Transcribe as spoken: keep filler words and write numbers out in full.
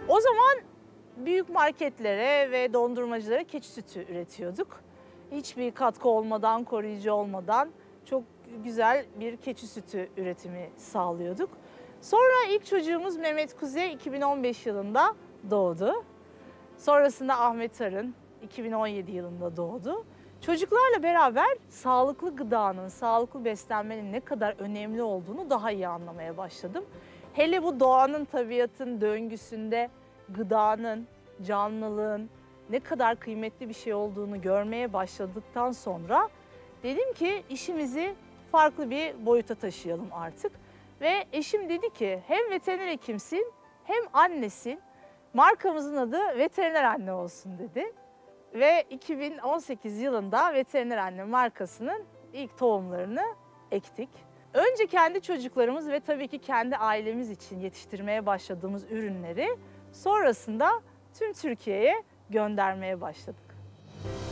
O zaman büyük marketlere ve dondurmacılara keçi sütü üretiyorduk. Hiçbir katkı olmadan, koruyucu olmadan çok güzel bir keçi sütü üretimi sağlıyorduk. Sonra ilk çocuğumuz Mehmet Kuzey iki bin on beş yılında doğdu. Sonrasında Ahmet Arın iki bin on yedi yılında doğdu. Çocuklarla beraber sağlıklı gıdanın, sağlıklı beslenmenin ne kadar önemli olduğunu daha iyi anlamaya başladım. Hele bu doğanın, tabiatın döngüsünde gıdanın, canlılığın ne kadar kıymetli bir şey olduğunu görmeye başladıktan sonra dedim ki işimizi farklı bir boyuta taşıyalım artık. Ve eşim dedi ki hem veteriner hekimsin hem annesin, markamızın adı Veteriner Anne olsun dedi. Ve iki bin on sekiz yılında Veteriner Anne markasının ilk tohumlarını ektik. Önce kendi çocuklarımız ve tabii ki kendi ailemiz için yetiştirmeye başladığımız ürünleri sonrasında tüm Türkiye'ye göndermeye başladık.